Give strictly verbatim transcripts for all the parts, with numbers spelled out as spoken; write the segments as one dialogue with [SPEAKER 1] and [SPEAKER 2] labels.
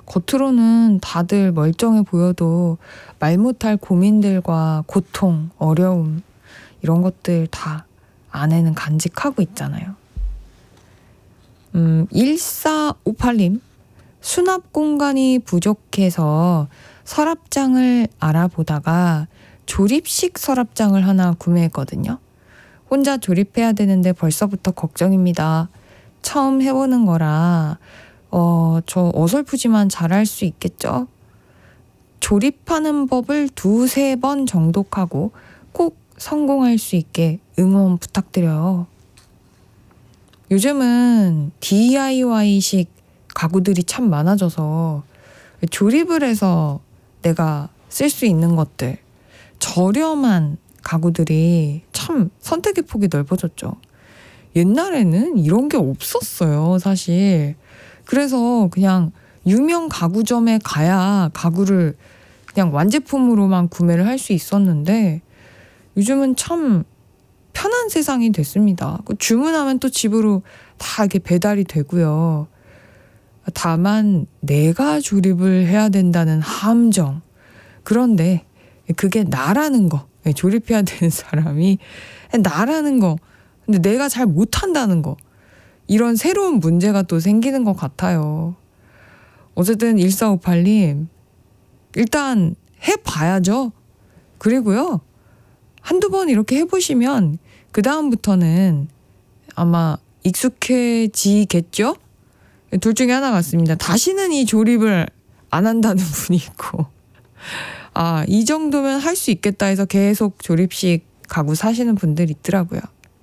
[SPEAKER 1] 겉으로는 다들 멀쩡해 보여도 말 못할 고민들과 고통, 어려움 이런 것들 다 안에는 간직하고 있잖아요. 음, 일사오팔 님 수납 공간이 부족해서 서랍장을 알아보다가 조립식 서랍장을 하나 구매했거든요. 혼자 조립해야 되는데 벌써부터 걱정입니다. 처음 해보는 거라 어, 저 어설프지만 잘할 수 있겠죠? 조립하는 법을 두세 번 정독하고 꼭 성공할 수 있게 응원 부탁드려요. 요즘은 디아이와이식 가구들이 참 많아져서 조립을 해서 내가 쓸 수 있는 것들, 저렴한 가구들이 참 선택의 폭이 넓어졌죠. 옛날에는 이런 게 없었어요, 사실. 그래서 그냥 유명 가구점에 가야 가구를 그냥 완제품으로만 구매를 할 수 있었는데 요즘은 참 편한 세상이 됐습니다. 주문하면 또 집으로 다 이렇게 배달이 되고요. 다만 내가 조립을 해야 된다는 함정. 그런데 그게 나라는 거. 조립해야 되는 사람이 나라는 거. 근데 내가 잘 못한다는 거. 이런 새로운 문제가 또 생기는 것 같아요. 어쨌든 일사오팔 님 일단 해봐야죠. 그리고요. 한두 번 이렇게 해보시면 그 다음부터는 아마 익숙해지겠죠? 둘 중에 하나 같습니다. 다시는 이 조립을 안 한다는 분이 있고 아, 이 정도면 할 수 있겠다 해서 계속 조립식 가구 사시는 분들 있더라고요.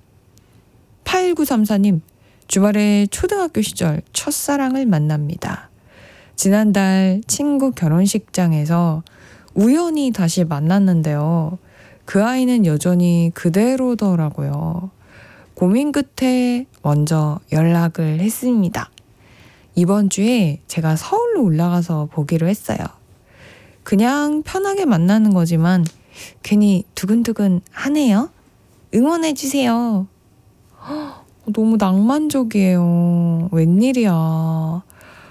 [SPEAKER 1] 팔구삼사 님 주말에 초등학교 시절 첫사랑을 만납니다. 지난달 친구 결혼식장에서 우연히 다시 만났는데요. 그 아이는 여전히 그대로더라고요. 고민 끝에 먼저 연락을 했습니다. 이번 주에 제가 서울로 올라가서 보기로 했어요. 그냥 편하게 만나는 거지만 괜히 두근두근 하네요. 응원해주세요. 허, 너무 낭만적이에요. 웬일이야.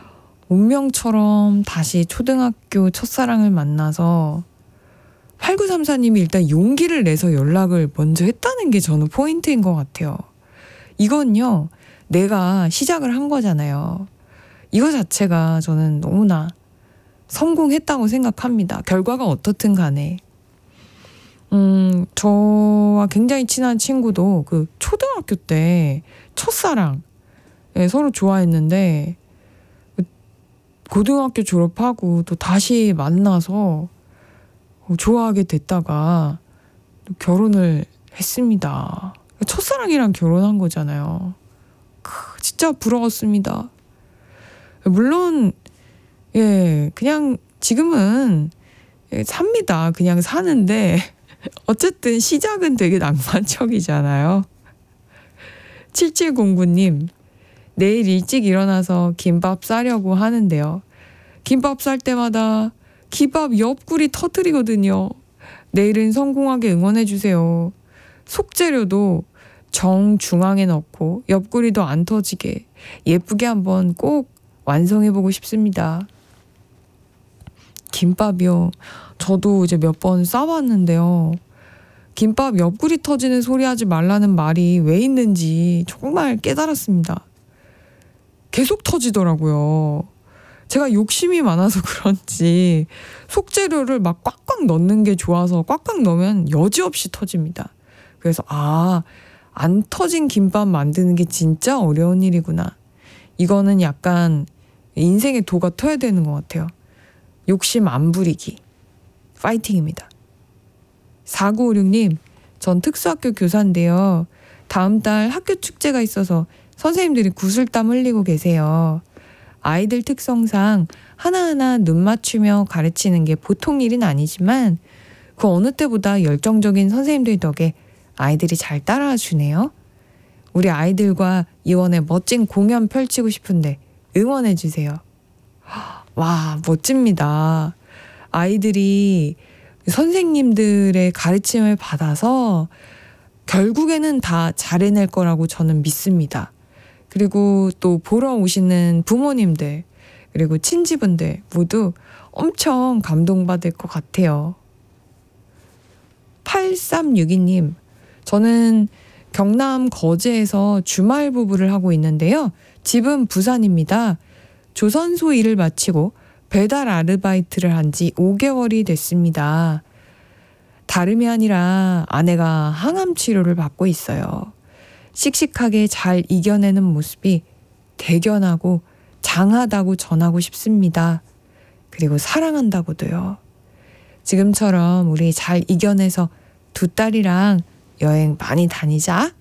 [SPEAKER 1] 운명처럼 다시 초등학교 첫사랑을 만나서 팔구삼사 님이 일단 용기를 내서 연락을 먼저 했다는 게 저는 포인트인 것 같아요. 이건요, 내가 시작을 한 거잖아요. 이거 자체가 저는 너무나 성공했다고 생각합니다. 결과가 어떻든 간에. 음, 저와 굉장히 친한 친구도 그 초등학교 때 첫사랑, 예, 서로 좋아했는데 고등학교 졸업하고 또 다시 만나서 좋아하게 됐다가 결혼을 했습니다. 첫사랑이랑 결혼한 거잖아요. 크, 진짜 부러웠습니다. 물론 예, 그냥 지금은 예, 삽니다. 그냥 사는데 어쨌든 시작은 되게 낭만적이잖아요. 칠칠공구 님 내일 일찍 일어나서 김밥 싸려고 하는데요. 김밥 쌀 때마다 김밥 옆구리 터뜨리거든요. 내일은 성공하게 응원해주세요. 속재료도 정중앙에 넣고 옆구리도 안 터지게 예쁘게 한번 꼭 완성해보고 싶습니다. 김밥이요. 저도 이제 몇 번 싸봤는데요. 김밥 옆구리 터지는 소리 하지 말라는 말이 왜 있는지 정말 깨달았습니다. 계속 터지더라고요. 제가 욕심이 많아서 그런지 속재료를 막 꽉꽉 넣는 게 좋아서 꽉꽉 넣으면 여지없이 터집니다. 그래서 아, 안 터진 김밥 만드는 게 진짜 어려운 일이구나. 이거는 약간 인생의 도가 터야 되는 것 같아요. 욕심 안 부리기. 파이팅입니다. 사구오육 님 전 특수학교 교사인데요. 다음 달 학교 축제가 있어서 선생님들이 구슬땀 흘리고 계세요. 아이들 특성상 하나하나 눈 맞추며 가르치는 게 보통 일은 아니지만 그 어느 때보다 열정적인 선생님들 덕에 아이들이 잘 따라와 주네요. 우리 아이들과 이원에 멋진 공연 펼치고 싶은데 응원해 주세요. 와, 멋집니다. 아이들이 선생님들의 가르침을 받아서 결국에는 다 잘해낼 거라고 저는 믿습니다. 그리고 또 보러 오시는 부모님들, 그리고 친지분들 모두 엄청 감동받을 것 같아요. 팔삼육이 님, 저는 경남 거제에서 주말 부부를 하고 있는데요. 집은 부산입니다. 조선소 일을 마치고 배달 아르바이트를 한 지 오 개월이 됐습니다. 다름이 아니라 아내가 항암 치료를 받고 있어요. 씩씩하게 잘 이겨내는 모습이 대견하고 장하다고 전하고 싶습니다. 그리고 사랑한다고도요. 지금처럼 우리 잘 이겨내서 두 딸이랑 여행 많이 다니자.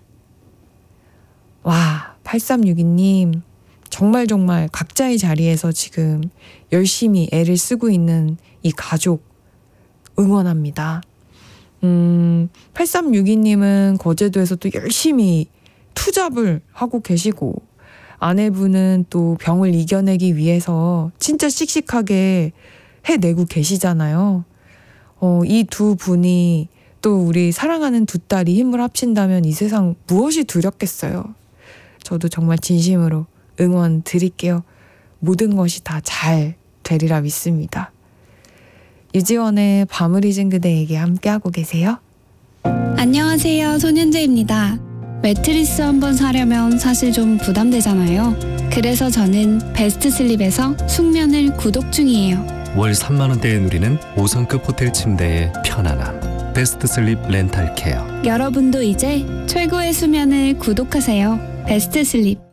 [SPEAKER 1] 와, 팔삼육이 님 정말 정말 각자의 자리에서 지금 열심히 애를 쓰고 있는 이 가족 응원합니다. 음, 팔삼육이 님은 거제도에서 또 열심히 투잡을 하고 계시고 아내분은 또 병을 이겨내기 위해서 진짜 씩씩하게 해내고 계시잖아요. 어, 이 두 분이 또 우리 사랑하는 두 딸이 힘을 합친다면 이 세상 무엇이 두렵겠어요. 저도 정말 진심으로 응원 드릴게요. 모든 것이 다 잘 되리라 믿습니다. 유지원의 밤을 잊은 그대에게 함께하고 계세요.
[SPEAKER 2] 안녕하세요, 손현재입니다. 매트리스 한번 사려면 사실 좀 부담되잖아요. 그래서 저는 베스트 슬립에서 숙면을 구독 중이에요.
[SPEAKER 3] 월 삼만 원대에 누리는 오 성급 호텔 침대의 편안함. 베스트 슬립 렌탈 케어.
[SPEAKER 2] 여러분도 이제 최고의 수면을 구독하세요. 베스트 슬립.